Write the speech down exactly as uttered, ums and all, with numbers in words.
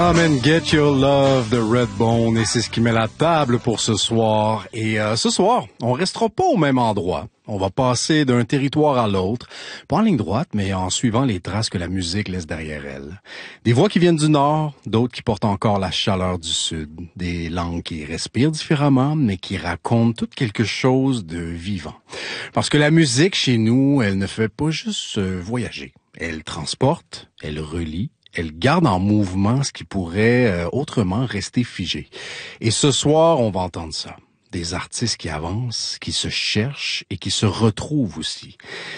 Come and get your love de Redbone, et c'est ce qui met la table pour ce soir. Et euh, ce soir, on restera pas au même endroit. On va passer d'un territoire à l'autre, pas en ligne droite, mais en suivant les traces que la musique laisse derrière elle. Des voix qui viennent du nord, d'autres qui portent encore la chaleur du sud. Des langues qui respirent différemment, mais qui racontent tout quelque chose de vivant. Parce que la musique, chez nous, elle ne fait pas juste euh, voyager. Elle transporte, elle relie, elle garde en mouvement ce qui pourrait euh, autrement rester figé. Et ce soir, on va entendre ça. Des artistes qui avancent, qui se cherchent et qui se retrouvent aussi.